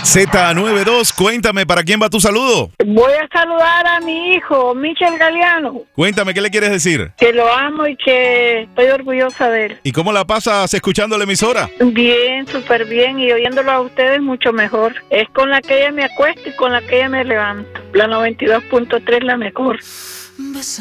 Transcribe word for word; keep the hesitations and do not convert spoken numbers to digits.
Z noventa y dos, cuéntame, ¿para quién va tu saludo? Voy a saludar a mi hijo, Michel Galeano. Cuéntame, ¿qué le quieres decir? Que lo amo y que estoy orgullosa de él. ¿Y cómo la pasas escuchando la emisora? Bien, súper bien, y oyéndolo a ustedes mucho mejor. Es con la que ella me acuesto y con la que ella me levanto. La noventa y dos punto tres la mejor.